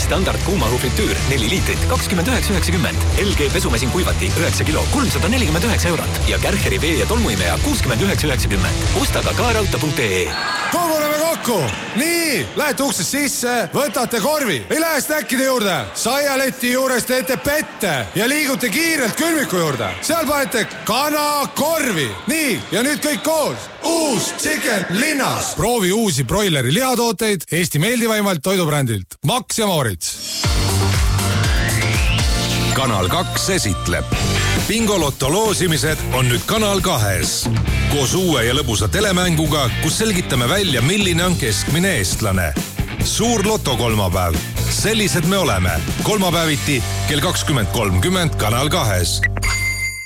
Standard kuumaõhu fritüür 4 liitrit 29,90. LG pesumesin kuivati 9 kilo 349 eurot ja Kärcheri vee- ja tolmuimeja 69,90. Osta ka kaarauto.ee. Koguneme kokku! Nii, lähete uksest sisse, võtate korvi, ei lähe snäkkide juurde. Saialeti juures teete pette ja liigute kiirelt külmiku juurde. Seal panete kanakorvi. Nii, ja nüüd kõik koos. Uus Chicken linnas. Proovi uusi broileri lihatooteid Eesti meeldivaimalt toidubrändilt. Max ja Moritz. Kanal 2 esitleb. Bingolotto loosimised on nüüd Kanal 2-s. Koos uue ja lõbusa telemänguga, kus selgitame välja, milline on keskmine eestlane. Suur lotokolmapäev. Sellised me oleme. Kolmapäeviti kell 20.30 Kanal 2-s.